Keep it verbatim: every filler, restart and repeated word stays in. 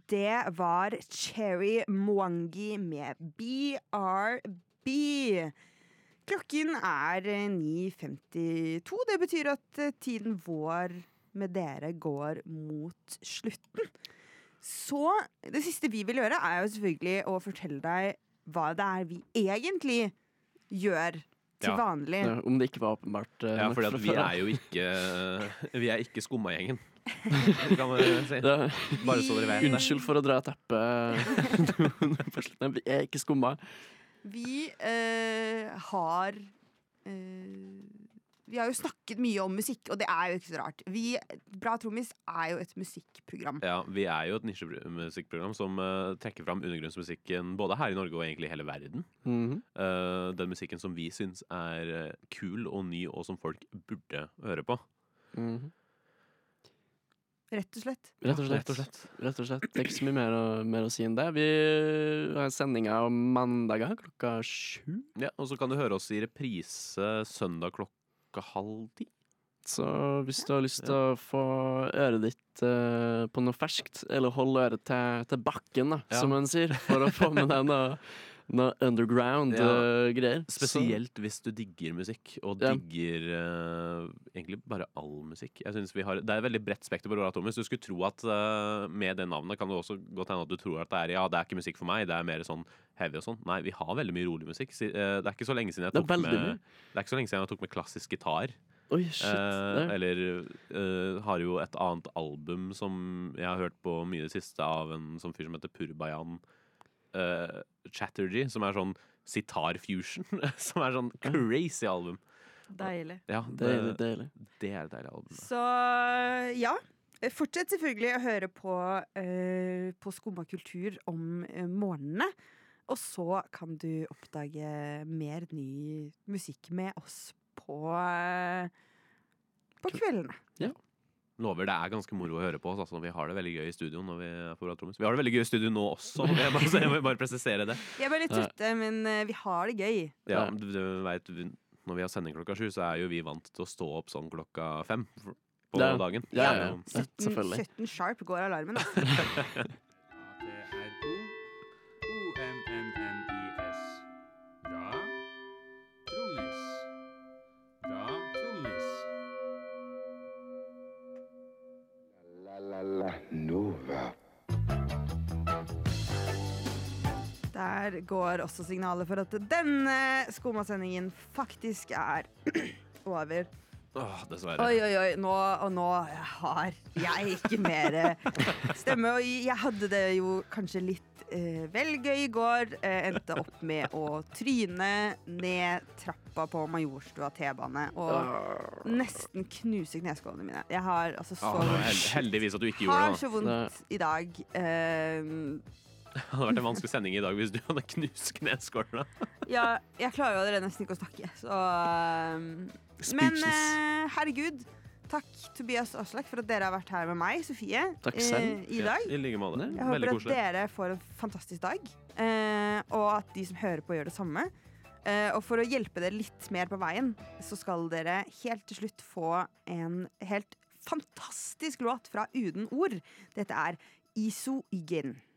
det var Cherry Mwangi med B R B. Klokken er ni femtito. Det betyr at tiden vår med dere går mot slutten. Så det siste vi vil gjøre er jo selvfølgelig å fortelle deg hva det er vi egentlig gjør til Ja. vanlig. Ja, om det ikke var åpenbart uh, Ja, nok fordi fra at vi før. er jo ikke Vi er ikke skumma-gjengen. Kan man si. Ja. Bare så dere vet det. Unnskyld for å dra teppet på slutten. Vi er ikke skumma. Vi eh, har eh, Vi har jo snakket mye om musikk, og det er jo ikke så rart. Vi, Bra Trommis er jo et musikkprogram. Ja, vi er jo et nisjemusikkprogram som uh, trekker fram undergrunnsmusikken både her i Norge og egentlig i hele verden. Mhm. Uh, den musikken som vi syns er uh, kul og ny, og som folk burde høre på. Mhm. Rett og slett. Rett og slett. Rett og slett. Rett og slett. Det er ikke så mye mer å, mer å si enn det. Vi har sendinger om mandager klokka sju. Ja, og så kan du høre oss i reprise søndag klokka halv ti. Så hvis du har lyst til å få øret ditt eh, på noe ferskt, eller holde øret til, til bakken, da, Ja. som man sier, for å få med deg noe, noe underground Ja. eh, greier. Spesielt hvis du digger musikk, og Ja. digger uh, egentlig bare all musikk. Jeg synes vi har, Det er et veldig bredt spekter på Bra Trommis. Du skulle tro at uh, med det navnet kan det også godt hende at du tror at det er ja, det er ikke musikk for meg, det er mer sånn heavy og sånn. Nei, vi har veldig mye rolig musikk. Si- uh, Det er ikke så lenge siden jeg Det er tok veldig med mye. Det er ikke så lenge siden jeg tok med klassisk gitar. Oi, shit. Eh, det. eller eh, har jo et annet album som jeg har hørt på mye i det siste av en sånn fyr som heter Purbayan uh, Chatterjee, som er sånn sitar fusion. Som er sånn crazy album. Deilig. Ja, Deilig, deilig. det er et deilig album. Så ja, fortsett selvfølgelig å høre på, uh, på Skumma kultur om uh, morgenene. Og så kan du oppdage mer ny musikk med oss på, uh, på kveldene. Lover det er ganske moro å høre på oss. Altså, vi har det veldig gøy i studio når vi er på Bra Trommis. Vi har det veldig gøy i studio nå også. Jeg, bare, jeg vil bare presisere det. Vi er bare litt trøtte, men uh, vi har det gøy. Ja, du, du vet, vi- når vi har sending klokka sju, så er jo vi vant til å stå opp sånn klokka fem på Ja. dagen. Ja, ja, ja. Så- sytten, selvfølgelig. sytten sharp går alarmen, da. Det er O O M M M I S. Bra trommis. Bra trommis. La la la Nova. Der går også signalet for at denne Skumma-sendingen faktisk er over. Åh, dessverre. Oi, oi, oi, nå, og nå har jeg ikke mer stemme. Og jeg hadde det jo kanskje litt eh, vel gøy i går. Eh, endte opp med å tryne ned trappa på Majorstua T-bane og nesten knuse kneskålene mine. Jeg har altså så, Ah, held, heldigvis at du ikke gjorde har det. så vondt i dag. Eh, Da. Det hadde vært en vanskelig sending i dag hvis du hadde knust kneskålene. ja, jeg klarer jo allerede nesten ikke å snakke, så eh, Men Speechless. eh, herregud, takk Tobias Aslak for at dere har vært her med meg, Sofie, Takk selv. eh, i dag. Ja, I like måte. Jeg håper Veldig at koselig. dere får en fantastisk dag, eh, og at de som hører på gjør det samme. Eh, og for å hjelpe dere litt mer på veien, så skal dere helt til slutt få en helt fantastisk låt fra Uden ord. Dette er Iso Igen.